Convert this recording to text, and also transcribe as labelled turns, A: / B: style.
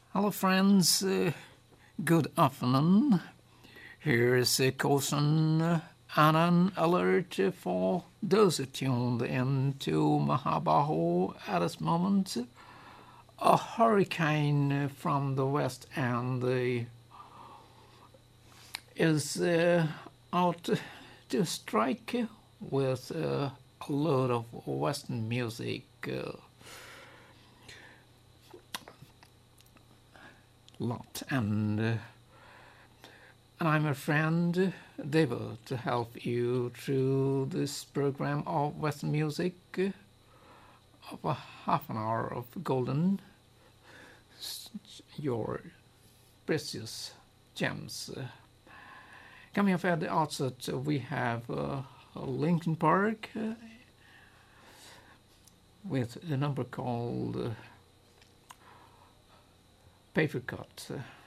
A: Hello friends, good afternoon. Here's a caution and an alert for those who tuned into Mahabaho at this moment. A hurricane from the west end is out to strike with a load of Western music. And I'm a friend, David, to help you through this program of Western music of a half an hour of golden, your precious gems. Coming up at the outset, we have Linkin Park with the number called Paper Cut.